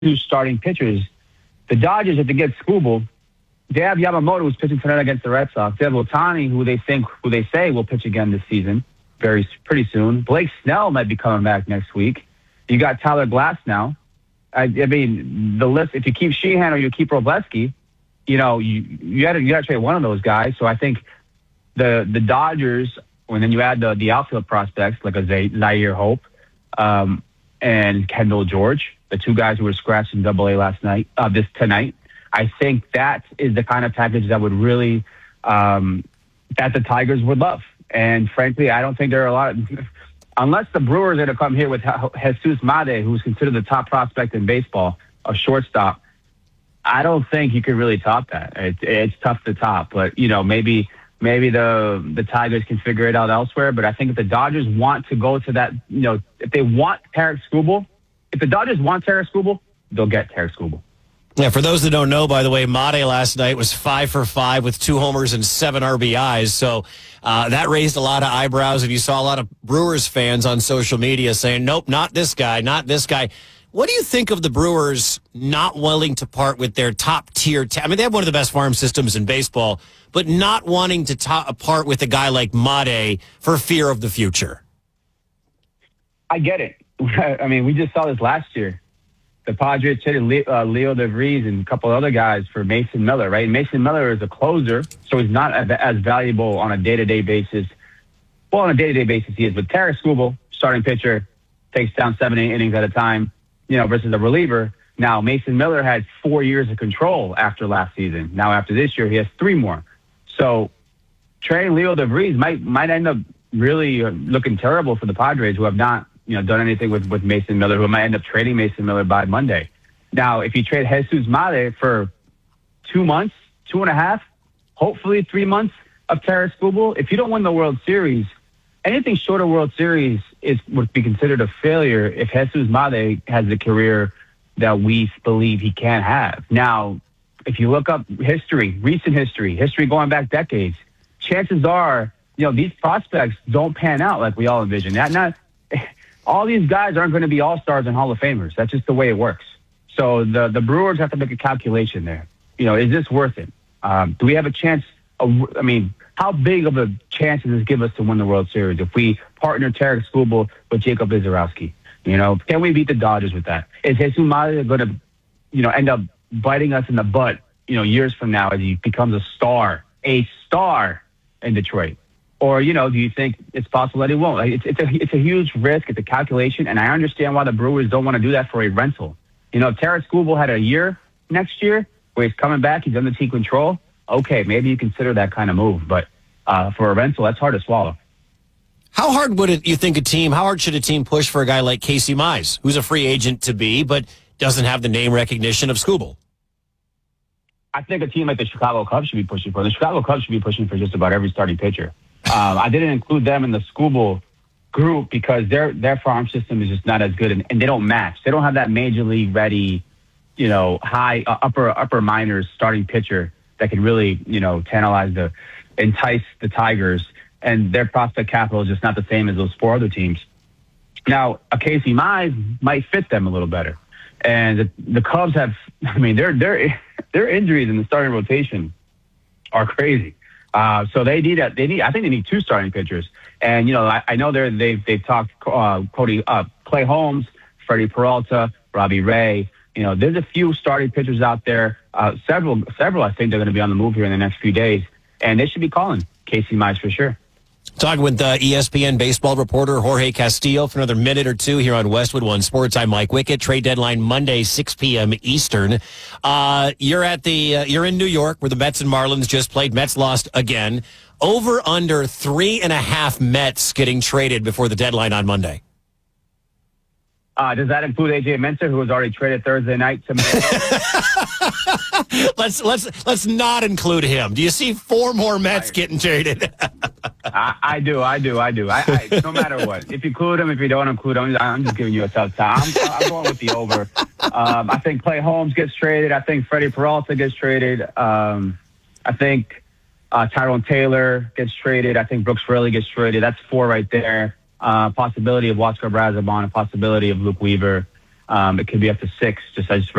two starting pitchers. The Dodgers, if they get Skubal, they have Yamamoto, who's pitching tonight against the Red Sox. They have Ohtani, who they say will pitch again this season, pretty soon. Blake Snell might be coming back next week. You got Tyler Glass now. I mean, the list. If you keep Sheehan or you keep Robleski, you got to trade one of those guys. So I think the Dodgers, and then you add the outfield prospects like a Zaire Hope and Kendall George, the two guys who were scratched in AA tonight. I think that is the kind of package that would really that the Tigers would love. And frankly, I don't think there are a lot of, unless the Brewers are going to come here with Jesus Made, who's considered the top prospect in baseball, a shortstop. I don't think you could really top that. It's tough to top, but maybe the Tigers can figure it out elsewhere. But I think if the Dodgers want to go to that, if they want Tarik Skubal, if the Dodgers want Tarik Skubal, they'll get Tarik Skubal. Yeah, for those that don't know, by the way, Made last night was 5 for 5 with 2 homers and 7 RBIs. So that raised a lot of eyebrows, and you saw a lot of Brewers fans on social media saying, nope, not this guy, not this guy. What do you think of the Brewers not willing to part with their top-tier I mean, they have one of the best farm systems in baseball, but not wanting to part with a guy like Made for fear of the future? I get it. I mean, we just saw this last year. The Padres traded Leo DeVries and a couple other guys for Mason Miller, right? Mason Miller is a closer, so he's not as valuable on a day-to-day basis. Well, on a day-to-day basis he is, but Tarik Skubal, starting pitcher, takes down 7 innings at a time, versus a reliever. Now, Mason Miller had 4 years of control after last season. Now, after this year, he has 3 more. So trading Leo DeVries might end up really looking terrible for the Padres, who have not done anything with Mason Miller, who might end up trading Mason Miller by Monday. Now, if you trade Jesus Made for 2 months, 2.5, hopefully 3 months of Tarik Skubal, if you don't win the World Series, anything short of World Series would be considered a failure if Jesus Made has the career that we believe he can have. Now, if you look up recent history going back decades, chances are, these prospects don't pan out like we all envision. All these guys aren't going to be all-stars and Hall of Famers. That's just the way it works. So the Brewers have to make a calculation there. Is this worth it? Do we have a chance? How big of a chance does this give us to win the World Series if we partner Tarik Skubal with Jacob Visarowski? Can we beat the Dodgers with that? Is Jesus Made going to, end up biting us in the butt, years from now as he becomes a star in Detroit? Or, do you think it's possible that he won't? It's a huge risk. It's a calculation, and I understand why the Brewers don't want to do that for a rental. If Tarik Skubal had a year next year where he's coming back, he's under team control, okay, maybe you consider that kind of move. But for a rental, that's hard to swallow. How hard should a team push for a guy like Casey Mize, who's a free agent to be, but doesn't have the name recognition of Skubal? I think a team like the Chicago Cubs should be pushing for. The Chicago Cubs should be pushing for just about every starting pitcher. I didn't include them in the Skubal group because their farm system is just not as good, and they don't match. They don't have that major league ready, high upper minors starting pitcher that can really, entice the Tigers, and their prospect capital is just not the same as those 4 other teams. Now, a Casey Mize might fit them a little better, and the Cubs have, their injuries in the starting rotation are crazy. So I think they need 2 starting pitchers. And, I know they've talked Clay Holmes, Freddie Peralta, Robbie Ray. There's a few starting pitchers out there. Several I think they're going to be on the move here in the next few days. And they should be calling Casey Mize for sure. Talking with ESPN baseball reporter Jorge Castillo for another minute or two here on Westwood One Sports. I'm Mike Wickett. Trade deadline Monday, 6 p.m. Eastern. You're in New York where the Mets and Marlins just played. Mets lost again. Over under 3.5 Mets getting traded before the deadline on Monday. Does that include AJ Minter, who was already traded Thursday night to Let's not include him. Do you see 4 more Mets getting traded? I do. No matter what. If you include him, if you don't include him, I'm just giving you a tough time. I'm going with the over. I think Clay Holmes gets traded. I think Freddie Peralta gets traded. I think Tyrone Taylor gets traded. I think Brooks Raley gets traded. That's 4 right there. Possibility of Oscar Brazabon, a possibility of Luke Weaver. It could be up to 6. I just